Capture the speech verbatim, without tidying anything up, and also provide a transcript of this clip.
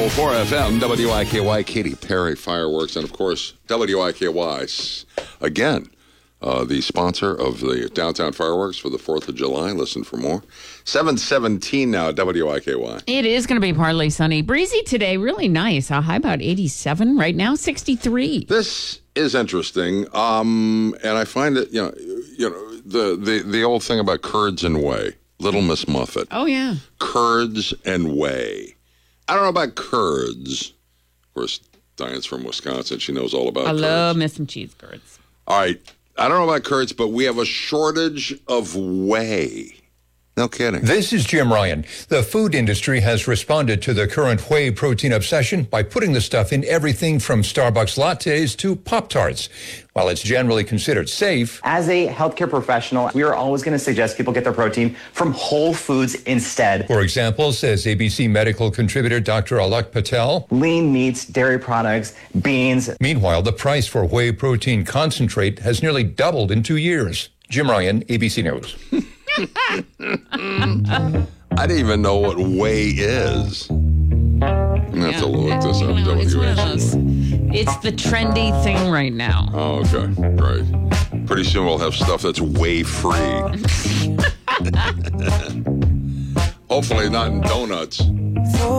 oh four F M, W I K Y, Katy Perry Fireworks, and of course, W I K Y, again, uh, the sponsor of the Downtown Fireworks for the fourth of July. Listen for more. seven seventeen now, W I K Y. It is going to be partly sunny. Breezy today, really nice. A high about eighty-seven, right now sixty-three. This is interesting, um, and I find it, you know, you know the, the, the old thing about curds and whey. Little Miss Muffet. Oh, yeah. Curds and whey. I don't know about curds. Of course, Diane's from Wisconsin. She knows all about I curds. love me some cheese curds. All right. I don't know about curds, but we have a shortage of whey. No kidding. This is Jim Ryan. The food industry has responded to the current whey protein obsession by putting the stuff in everything from Starbucks lattes to Pop-Tarts. While it's generally considered safe, as a healthcare professional, we are always going to suggest people get their protein from whole foods instead. For example, says A B C medical contributor Doctor Alok Patel, lean meats, dairy products, beans. Meanwhile, the price for whey protein concentrate has nearly doubled in two years. Jim Ryan, A B C News. I didn't even know what whey is. I'm going to have to look this up. No, it's, one of W H. those. It's the trendy thing right now. Oh, okay. Great. Pretty soon we'll have stuff that's whey free. Hopefully not in donuts.